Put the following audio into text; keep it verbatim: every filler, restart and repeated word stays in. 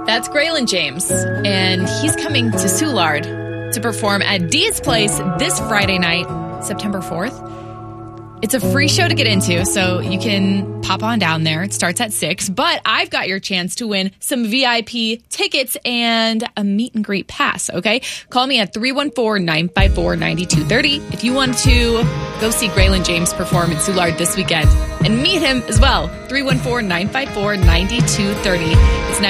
That's Graylin James, and he's coming to Soulard to perform at Dee's Place this Friday night, September fourth. It's a free show to get into, so you can pop on down there. It starts at six, but I've got your chance to win some V I P tickets and a meet and greet pass, okay? Call me at three one four, nine five four, nine two three zero if you want to go see Graylin James perform in Soulard this weekend and meet him as well. three one four, nine five four, nine two three zero. It's